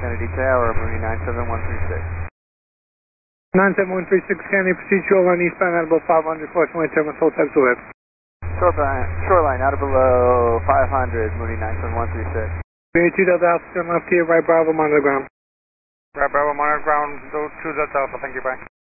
Kennedy Tower, Mooney 97136. 97136 Kennedy, proceed shoreline eastbound out about 500, caution wind turbulence, hold types away. Shoreline out of below 500, Mooney 97136. Mooney 2 Delta Alpha, turn left here, right Bravo, monitor ground. Right Bravo, monitor ground, 2 Delta Alpha, thank you, bye.